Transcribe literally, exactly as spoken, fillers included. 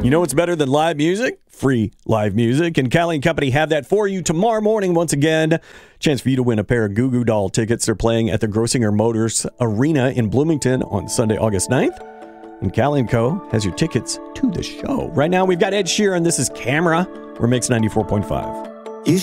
You know what's better than live music? Free live music. And Callie and Company have that for you tomorrow morning once again. Chance for you to win a pair of Goo Goo Doll tickets. They're playing at the Grossinger Motors Arena in Bloomington on Sunday, August ninth. And Callie and Co. has your tickets to the show. Right now, we've got Ed Sheeran. This is Camera. We're Mix ninety-four point five.